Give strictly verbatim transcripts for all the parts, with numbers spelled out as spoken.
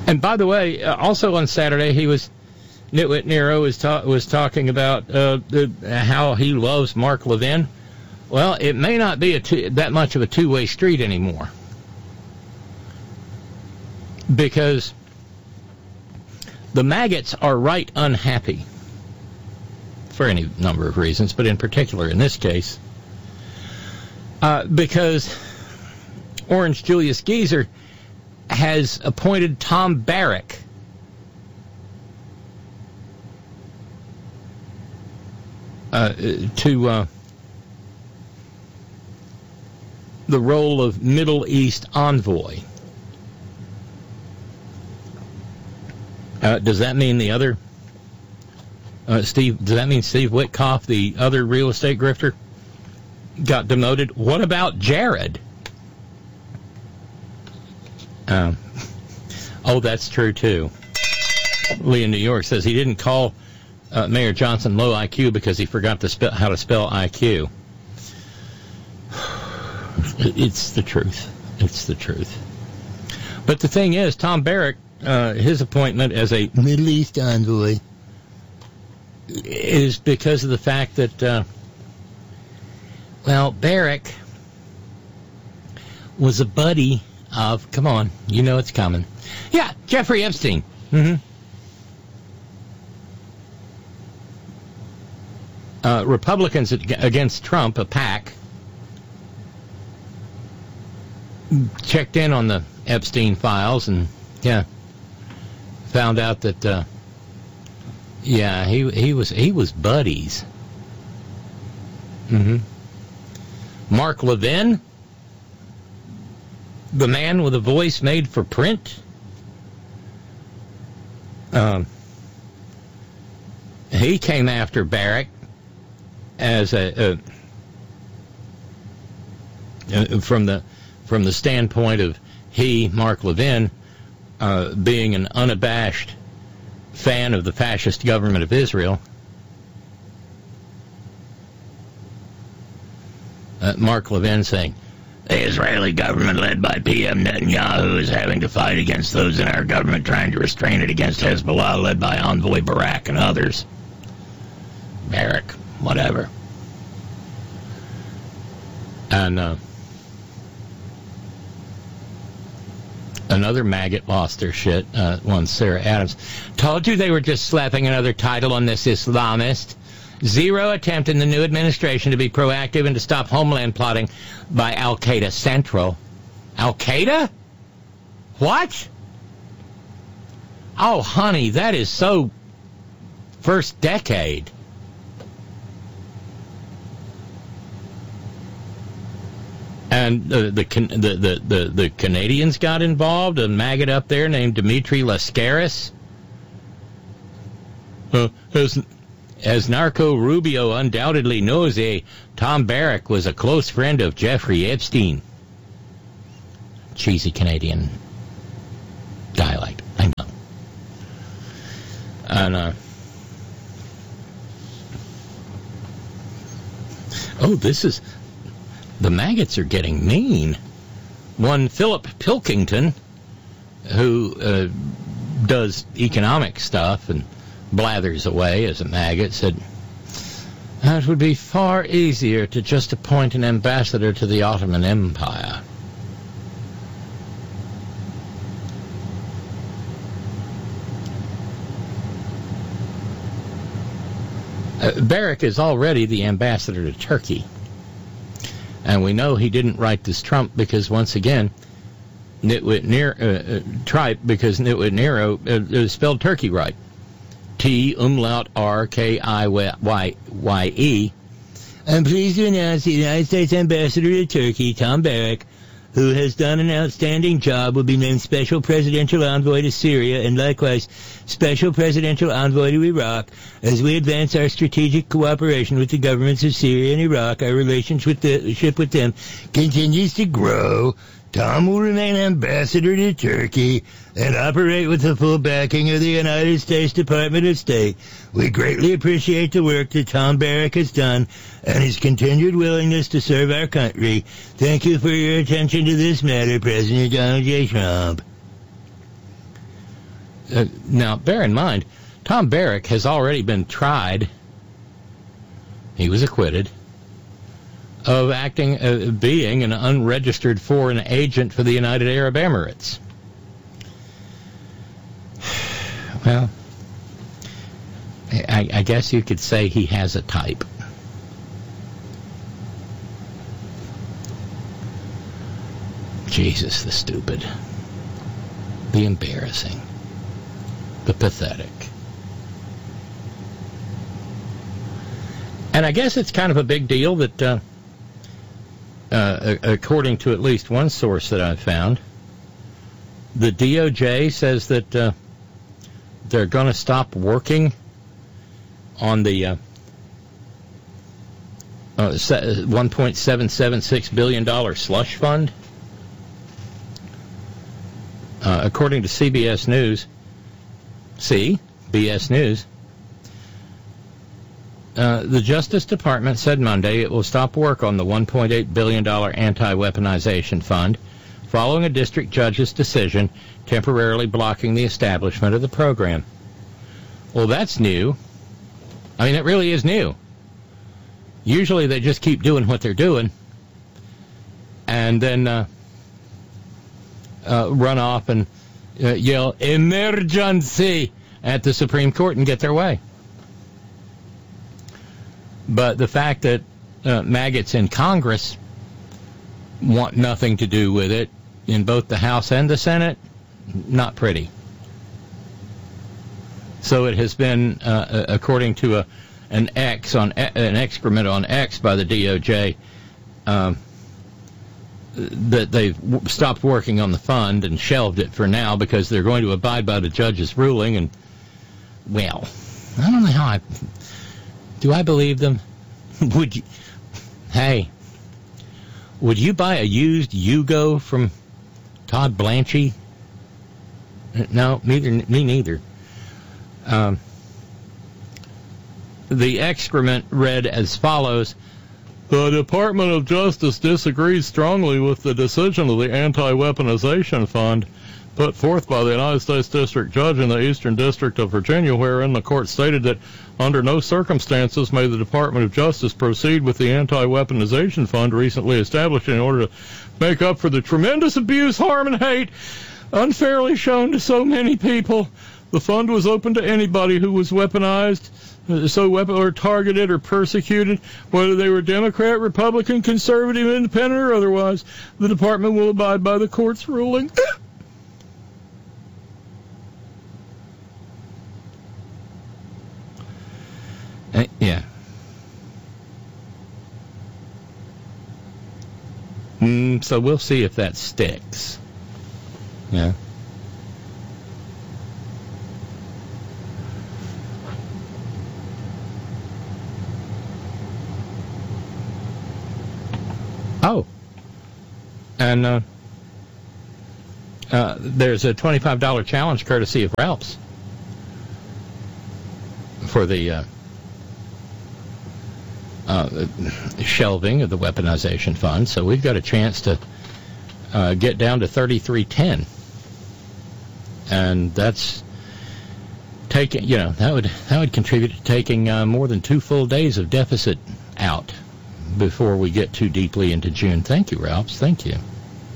And by the way, uh, also on Saturday, he was Nitwit Nero was ta- was talking about uh, the, how he loves Mark Levin. Well, it may not be a two, that much of a two-way street anymore, because the maggots are right unhappy for any number of reasons, but in particular in this case, uh, because Orange Julius Geezer has appointed Tom Barrack uh, to uh, the role of Middle East envoy. Uh, does that mean the other uh, Steve? Does that mean Steve Witkoff, the other real estate grifter, got demoted? What about Jared? Um, oh, that's true, too. Lee in New York says he didn't call uh, Mayor Johnson low I Q because he forgot to spell how to spell I Q. It's the truth. It's the truth. But the thing is, Tom Barrack, uh, his appointment as a Middle East envoy is because of the fact that, uh, well, Barrack was a buddy of, come on, you know it's coming. Yeah, Jeffrey Epstein. Mm-hmm. Uh, Republicans against Trump, a PAC, checked in on the Epstein files and, yeah, found out that, uh, yeah, he he was he was buddies. Mm-hmm. Mark Levin, the man with a voice made for print. Um, he came after Barrack as a, a from the from the standpoint of he, Mark Levin, uh, being an unabashed fan of the fascist government of Israel. Uh, Mark Levin saying, the Israeli government led by P M Netanyahu is having to fight against those in our government trying to restrain it against Hezbollah led by Envoy Barak and others. Barak, whatever. And uh, another maggot lost their shit. Uh, one, Sarah Adams. Told you they were just slapping another title on this Islamist. Zero attempt in the new administration to be proactive and to stop homeland plotting by Al-Qaeda Central. Al-Qaeda? What? Oh, honey, that is so first decade. And the the the the, the, the Canadians got involved. A maggot up there named Dimitri Lascaris. Uh, has... As Narco Rubio undoubtedly knows, a Tom Barrack was a close friend of Jeffrey Epstein. Cheesy Canadian dialect, I know. And, uh, oh, this is, the maggots are getting mean. One Philip Pilkington, who uh, does economic stuff and blathers away as a maggot, said, it would be far easier to just appoint an ambassador to the Ottoman Empire. Uh, Barrack is already the ambassador to Turkey. And we know he didn't write this Trump because, once again, Nitwit Nero, uh, uh, tripe, because Nitwit Nero uh, spelled Turkey right. T, umlaut, R, K, I, Y, Y, E. I'm pleased to announce the United States Ambassador to Turkey, Tom Barrack, who has done an outstanding job, will be named Special Presidential Envoy to Syria and likewise Special Presidential Envoy to Iraq. As we advance our strategic cooperation with the governments of Syria and Iraq, our relationship with them continues to grow. Tom will remain ambassador to Turkey and operate with the full backing of the United States Department of State. We greatly appreciate the work that Tom Barrack has done and his continued willingness to serve our country. Thank you for your attention to this matter, President Donald J. Trump. uh, now, bear in mind, Tom Barrack has already been tried. He was acquitted of acting, uh, being an unregistered foreign agent for the United Arab Emirates. Well, I, I guess you could say he has a type. Jesus, the stupid, the embarrassing, the pathetic. And I guess it's kind of a big deal that, uh, uh, according to at least one source that I've found, the D O J says that uh, they're going to stop working on the uh, uh, one point seven seven six billion dollars slush fund. Uh, according to C B S News, C B S News, uh, the Justice Department said Monday it will stop work on the one point eight billion dollars anti-weaponization fund following a district judge's decision temporarily blocking the establishment of the program. Well, that's new. I mean, it really is new. Usually they just keep doing what they're doing and then uh, uh, run off and uh, yell, emergency, at the Supreme Court and get their way. But the fact that uh, maggots in Congress want nothing to do with it in both the House and the Senate, not pretty. So it has been, uh, according to a, an X on an excrement on X by the D O J, um, that they've stopped working on the fund and shelved it for now because they're going to abide by the judge's ruling. And well, I don't know how I do. I believe them. Would you? Hey, would you buy a used Yugo from Todd Blanchie? No, neither. Me neither. Um, the excrement read as follows: the Department of Justice disagrees strongly with the decision of the Anti-Weaponization Fund put forth by the United States District Judge in the Eastern District of Virginia, wherein the court stated that under no circumstances may the Department of Justice proceed with the Anti-Weaponization Fund recently established in order to make up for the tremendous abuse, harm, and hate unfairly shown to so many people. The fund was open to anybody who was weaponized, so weapon or targeted or persecuted, whether they were Democrat, Republican, conservative, independent, or otherwise. The department will abide by the court's ruling. uh, yeah. Mm, so we'll see if that sticks. Yeah. Oh, and uh, uh, there's a twenty-five dollars challenge courtesy of Ralph's for the uh, uh, shelving of the weaponization fund. So we've got a chance to uh, get down to thirty-three ten, and that's taking, you know, that would that would contribute to taking uh, more than two full days of deficit out before we get too deeply into June. Thank you, Ralphs. Thank you.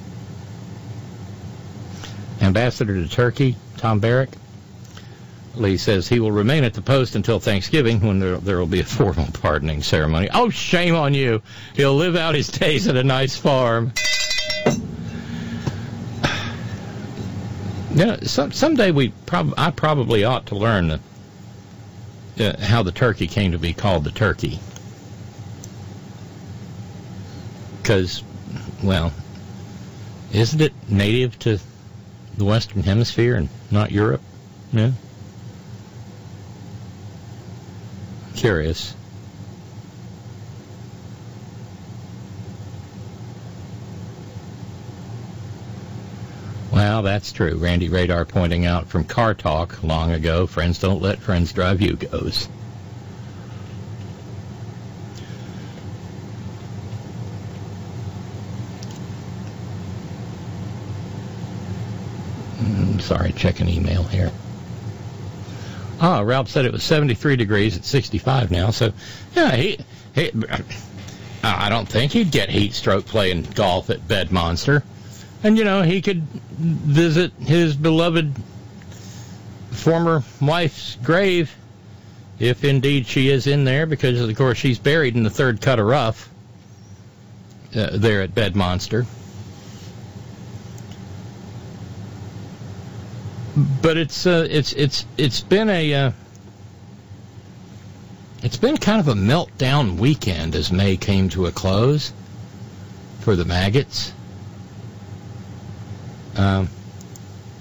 Ambassador to Turkey, Tom Barrack. Lee says he will remain at the post until Thanksgiving, when there, there will be a formal pardoning ceremony. Oh, shame on you. He'll live out his days at a nice farm. You know, some, someday we prob- I probably ought to learn the, uh, how the turkey came to be called the turkey. Because, well, isn't it native to the Western Hemisphere and not Europe? Yeah. Curious. Well, that's true. Randy Radar pointing out from Car Talk long ago, friends don't let friends drive Yugos. Sorry, check an email here. Oh, Ralph said it was seventy-three degrees at sixty-five now. So, yeah, he, he I don't think he'd get heat stroke playing golf at Bedmonster. And, you know, he could visit his beloved former wife's grave, if indeed she is in there, because, of course, she's buried in the third cut of rough uh, there at Bedmonster. But it's uh, it's it's it's been a uh, it's been kind of a meltdown weekend as May came to a close for the Maggots. Um,